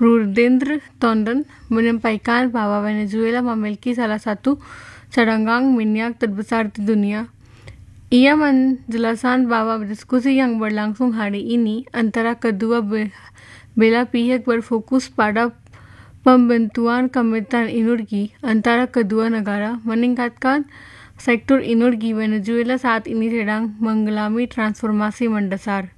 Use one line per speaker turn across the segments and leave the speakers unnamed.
Rudendra Tondon menyampaikan bahwa Venezuela memiliki salah satu cadangan minyak terbesar di dunia. Ia menjelaskan bahwa diskusi yang berlangsung hari ini antara kedua belah pihak berfokus pada pembentukan komitmen energi antara kedua negara, meningkatkan sektor energi. Venezuela saat ini sedang mengalami transformasi mendasar.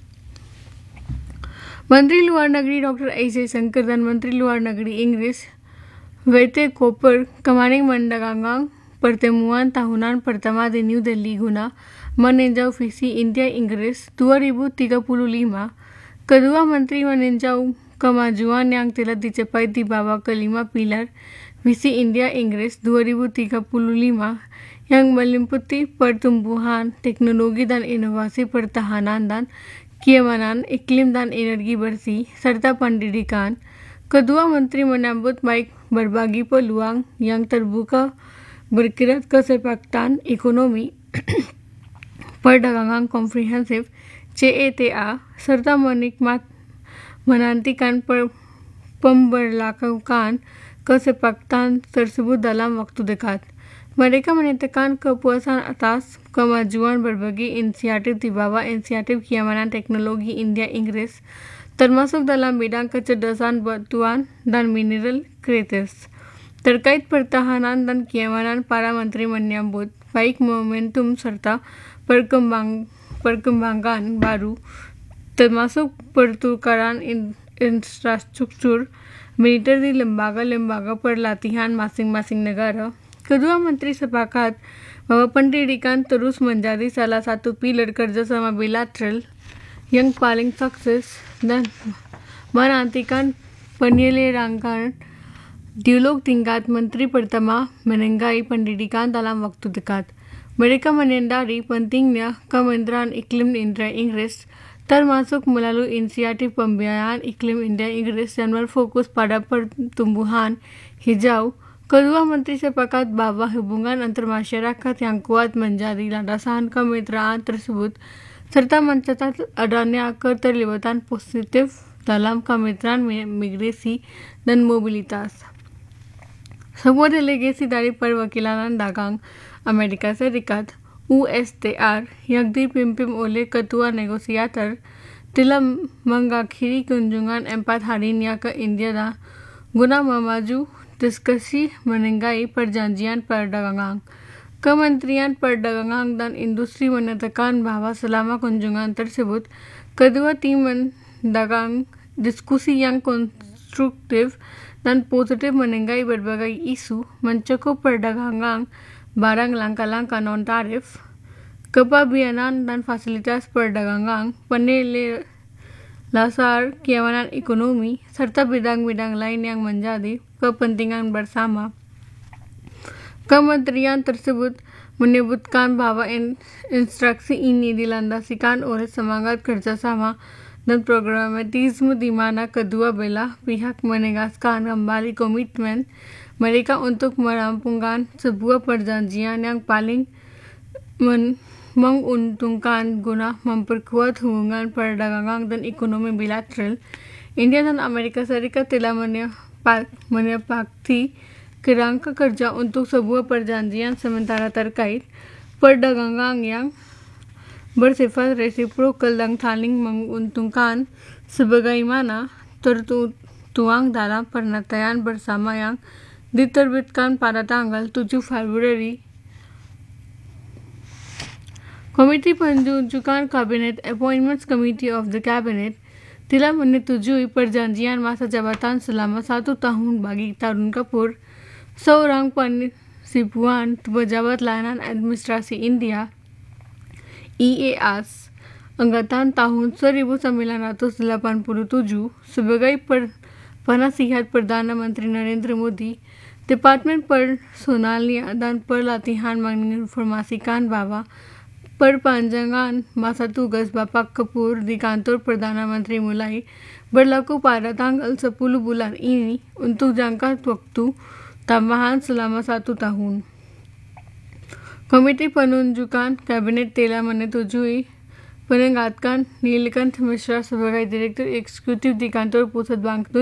Menteri Luar Negeri Dr. S. Jaishankar dan Menteri Luar Negeri Inggris Wete Koper kemarin mendagang pertemuan tahunan pertama di New Delhi guna meninjau visi India Inggris 2035. Kedua menteri meninjau kemajuan yang telah dicapai di bawah kelima pilar visi India Inggris 2035 yang meliputi pertumbuhan, teknologi dan inovasi, pertahanan dan keamanan, iklim dan energi bersih, serta pendidikan. Kedua menteri menyambut baik berbagi peluang yang terbuka berkaitan kesepakatan ekonomi perdagangan komprehensif CETA serta menantikan pemberlakuan kesepakatan tersebut dalam waktu dekat. Mereka menyatakan kepuasan atas kemajuan berbagai inisiatif di bawah inisiatif keamanan teknologi India Inggris, termasuk dalam bidang kecerdasan buatan dan mineral kritis. Terkait pertahanan dan keamanan, para menteri menyambut baik momentum serta perkembangan baru, termasuk pertukaran infrastruktur militer di lembaga-lembaga pelatihan masing-masing negara. Kedua menteri sepakat bahwa pendidikan terus menjadi salah satu pilar kerjasama bilateral yang paling sukses dan menantikan penyelenggaraan dialog tingkat menteri pertama mengenai pendidikan dalam waktu dekat. Mereka menyadari pentingnya Kementerian Iklim India Inggris, termasuk melalui inisiatif pembiayaan iklim India Inggris yang berfokus pada pertumbuhan hijau. Kedua menteri sepakat bahwa hubungan antar masyarakat yang kuat menjadi landasan kemitraan tersebut, serta mencatat adanya keterlibatan positif dalam kemitraan migrasi dan mobilitas. Sebuah delegasi dari Perwakilan Dagang Amerika Serikat USTR yang dipimpin oleh Ketua Negosiator telah mengakhiri kunjungan 4 harinya ke India guna memaju diskusi mengenai perjanjian perdagangan. Kementerian Perdagangan dan Industri menyatakan bahwa selama kunjungan tersebut, kedua tim mendagang diskusi yang konstruktif dan positif mengenai berbagai isu, mencakup perdagangan barang, langkah-langkah non-tarif, kepabianan dan fasilitas perdagangan, penyelesaian keamanan ekonomi, serta bidang-bidang lain yang menjadi kepentingan bersama. Kementerian tersebut menyebutkan bahwa instruksi ini dilandasikan oleh semangat kerjasama dan pragmatisme di mana kedua belah pihak menegaskan kembali komitmen mereka untuk merampungkan sebuah perjanjian yang paling menguntungkan guna memperkuat hubungan perdagangan dan ekonomi bilateral. India dan Amerika Serikat telah menyepakati kerangka kerja untuk sebuah perjanjian sementara terkait perdagangan yang bersifat resiprokal dan saling menguntungkan sebagaimana tertuang dalam pernyataan bersama yang diterbitkan pada tanggal 7 Februari. Komite Penunjukan Kabinet Appointments Committee of the Cabinet telah menyetujui perjanjian masa jabatan selama 1 tahun bagi Tarun Kapoor, seorang pensiunan pejabat layanan administrasi India IAS angkatan tahun 1987 sebagai penasihat Perdana Menteri Narendra Modi. Departemen Personalnya dan Pelatihan menginformasikan bahwa perpanjangan masa tugas Bapak Kapoor di kantor Perdana Menteri mulai berlaku pada tanggal 10 bulan ini untuk jangka waktu tambahan selama 1 tahun. Komite Penunjukan Kabinet telah menyetujui peningkatan Neelkanth Mishra sebagai Direktur Eksekutif di Kantor Pusat Bank